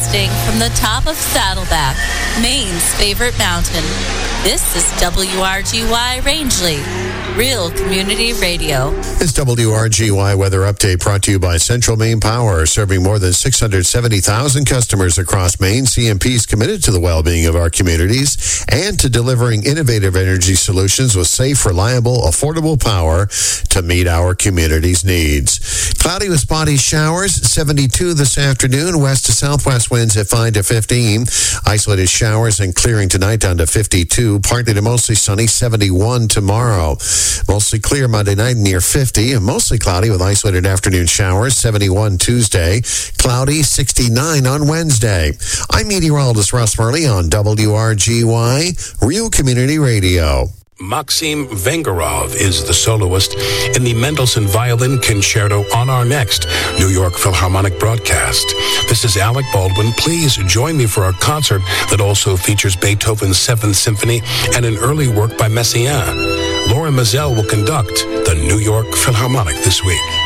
Broadcasting from the top of Saddleback, Maine's favorite mountain. This is WRGY Rangeley, Real Community Radio. This WRGY weather update brought to you by Central Maine Power, serving more than 670,000 customers across Maine. CMP is committed to the well-being of our communities and to delivering innovative energy solutions with safe, reliable, affordable power to meet our community's needs. Cloudy with spotty showers, 72 this afternoon. West to southwest winds at 5 to 15. Isolated showers and clearing tonight down to 52. Partly to mostly sunny, 71 tomorrow. Mostly clear Monday night near 50. And mostly cloudy with isolated afternoon showers, 71 Tuesday. Cloudy, 69 on Wednesday. I'm meteorologist Russ Murley on WRGY, Real Community Radio. Maxim Vengerov is the soloist in the Mendelssohn Violin Concerto on our next New York Philharmonic broadcast. This is Alec Baldwin. Please join me for a concert that also features Beethoven's 7th Symphony and an early work by Messiaen. Lauren Mazel will conduct the New York Philharmonic this week.